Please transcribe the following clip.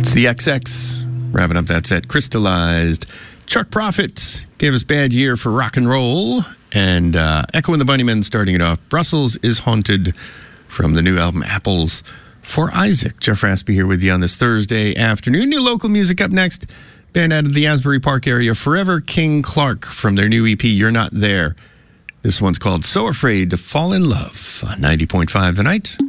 The XX, wrapping up that set. Crystallized. Chuck Prophet gave us Bad Year for Rock and Roll. And Echo and the Bunnymen starting it off. Brussels is Haunted from the new album Apples for Isaac. Jeff Raspy here with you on this Thursday afternoon. New local music up next. Band out of the Asbury Park area, Forever King Clark, from their new EP, You're Not There. This one's called So Afraid to Fall in Love on 90.5 The Night.